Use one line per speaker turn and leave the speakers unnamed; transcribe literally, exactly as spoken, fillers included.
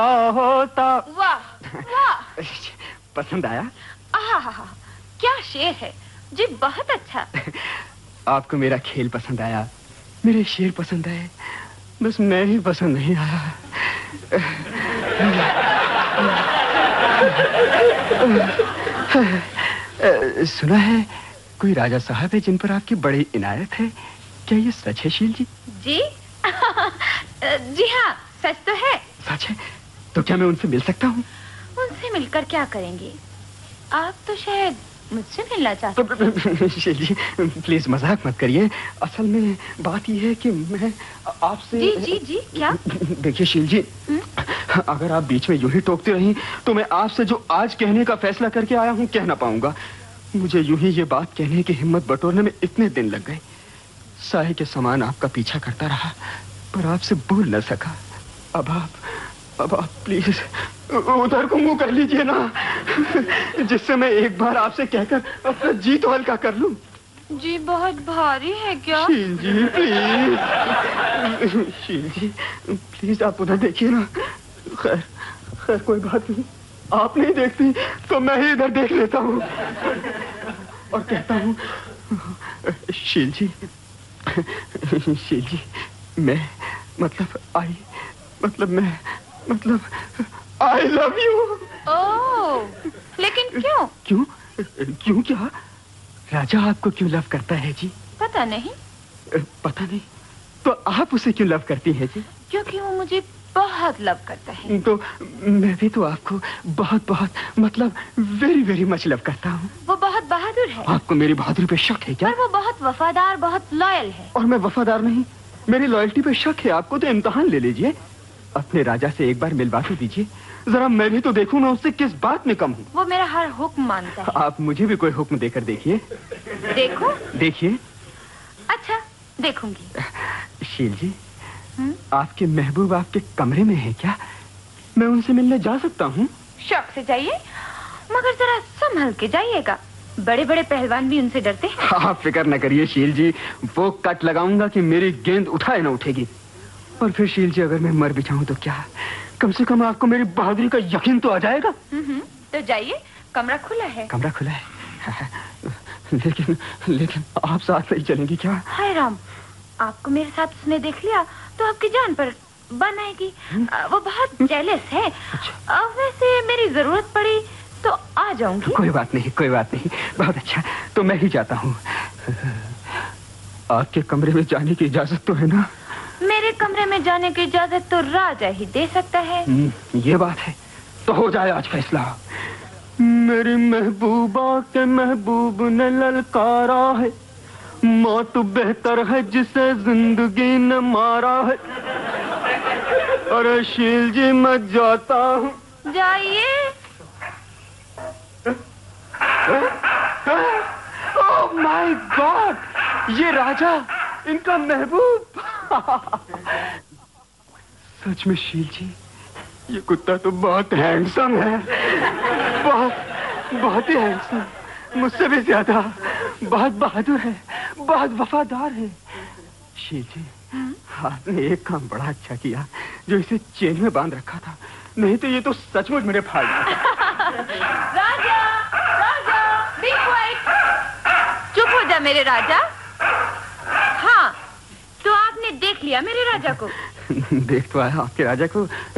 होता।
वाह वाह,
पसंद आया?
आहा, क्या शेर है जी, बहुत अच्छा।
आपको मेरा खेल पसंद आया, मेरे शेर पसंद आए, बस मैं ही पसंद नहीं आया। सुना है कोई राजा साहब है जिन पर आपकी बड़ी इनायत है, क्या ये सच है शील जी?
जी जी हाँ, सच तो है।
सच है? तो क्या मैं उनसे मिल सकता हूँ?
उनसे मिलकर क्या करेंगे? आप तो शायद मुझसे मिलना चाहते हैं।
शील जी प्लीज मजाक मत करिए, असल में बात यह है कि मैं आपसे।
जी जी जी क्या?
देखिए शील जी, अगर आप बीच में यूं ही टोकती रही तो मैं आपसे जो आज कहने का फैसला करके आया हूं कह ना पाऊंगा। मुझे यूं ही ये बात कहने की हिम्मत बटोरने में इतने दिन लग गए। साए के समान आपका पीछा करता रहा पर आपसे भूल न सका। अब आप अब आप प्लीज उधर को मुंह कर लीजिए ना, जिससे मैं एक बार आपसे कहकर अपना जी तो हल्का कर लूं।
जी बहुत भारी है क्या?
शील जी प्लीज, शील जी प्लीज आप उधर देखिए ना। खैर खैर कोई बात नहीं, आप नहीं देखती तो मैं ही इधर देख लेता हूँ और कहता हूँ, शील जी शील जी मैं मतलब आई मतलब मैं मतलब आई लव यू।
ओह, लेकिन क्यों?
क्यों क्यों क्या? राजा आपको क्यों लव करता है जी?
पता नहीं।
पता नहीं? तो आप उसे क्यों लव करती हैं जी?
क्योंकि वो मुझे बहुत लव करता है।
तो मैं भी तो आपको बहुत बहुत मतलब वेरी वेरी मच लव करता हूँ।
वो बहुत बहादुर है।
आपको मेरी बहादुरी पे शक है क्या?
पर वो बहुत वफादार, बहुत लॉयल है।
और मैं वफादार नहीं? मेरी लॉयल्टी पे शक है आपको तो इम्तिहान ले लीजिए, अपने राजा से एक बार मिलवा तो दीजिए, जरा मैं भी तो देखूं मैं उससे किस बात में कम हूँ।
वो मेरा हर हुक्म मानता है।
आप मुझे भी कोई हुक्म देकर देखिए।
देखो?
देखिए।
अच्छा देखूंगी।
शील जी, आपके महबूब आपके कमरे में है क्या? मैं उनसे मिलने जा सकता हूँ?
शौक से जाइए, मगर जरा संभल के जाइएगा, बड़े बड़े पहलवान भी उनसे डरते हैं।
आप फिक्र न करिए शील जी, वो कट लगाऊंगा कि मेरी गेंद उठाए ना उठेगी। और फिर शील जी अगर मैं मर भी जाऊं तो क्या, कम से कम आपको मेरी बहादुरी का यकीन तो आ जाएगा।
तो जाइए, कमरा खुला है।
कमरा खुला है लेकिन लेकिन आप साथ नहीं चलेंगी क्या?
हाय राम, आपको मेरे साथ उसने देख लिया तो आपकी जान पर बन आएगी। वो बहुत जेलस है। अच्छा। वैसे मेरी जरूरत पड़ी तो आ जाऊंगी।
कोई बात नहीं कोई बात नहीं, बहुत अच्छा, तो मैं ही जाता हूँ। आपके कमरे में जाने की इजाजत तो है ना?
मेरे कमरे में जाने की इजाजत तो राजा ही दे सकता है।
ये बात है, तो हो जाए आज फैसला। मेरी महबूबा के महबूब ने ललकारा है, मौत बेहतर है जिसे जिंदगी ने मारा है। अरे शील जी मैं जाता हूँ।
जाइए।
ओह माय गॉड, ये राजा, इनका महबूब। सच में शील जी, ये कुत्ता तो बहुत हैंडसम है, बहुत बहुत ही हैंडसम, मुझसे भी ज्यादा, बहुत बहादुर है, बहुत वफादार है। शील जी, आपने एक काम बड़ा अच्छा किया जो इसे चेन में बांध रखा था, नहीं तो ये तो सचमुच मेरे फाड़।
राजा, राजा, बी क्वाइट, चुप हो जा मेरे राजा। हाँ, तो आपने देख लिया मेरे राजा को?
देख तो आया आपके राजा को।